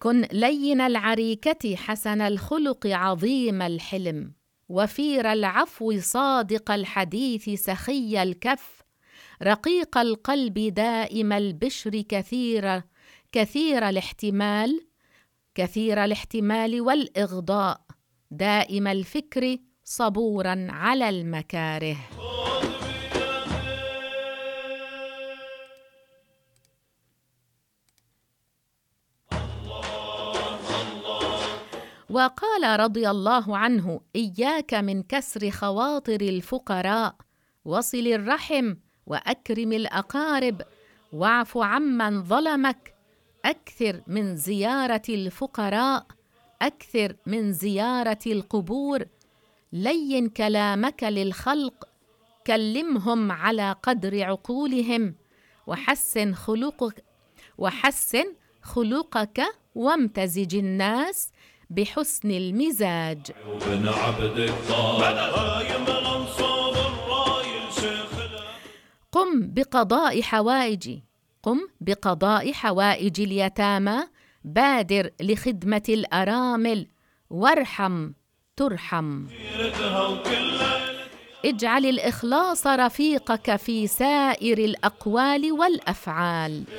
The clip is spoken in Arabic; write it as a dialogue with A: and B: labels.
A: كن لين العريكة حسن الخلق عظيم الحلم، وفير العفو صادق الحديث سخي الكف، رقيق القلب دائم البشر كثير الاحتمال والإغضاء، دائم الفكر صبورا على المكاره. وقال رضي الله عنه: إياك من كسر خواطر الفقراء، وصل الرحم، وأكرم الأقارب، واعف عمن ظلمك، أكثر من زيارة الفقراء، أكثر من زيارة القبور، لين كلامك للخلق، كلمهم على قدر عقولهم، وحسن خلقك وامتزج الناس بحسن المزاج. قم بقضاء حوائج اليتامى، بادر لخدمة الأرامل، وارحم ترحم. اجعل الإخلاص رفيقك في سائر الأقوال والأفعال.